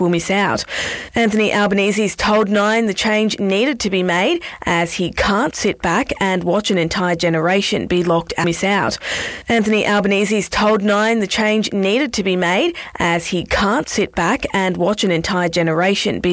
will miss out. Anthony Albanese's told Nine the change needed to be made as he can't sit back and watch an entire generation be locked and miss out. Anthony Albanese's told Nine the change needed to be made as he can't sit back and watch an entire generation be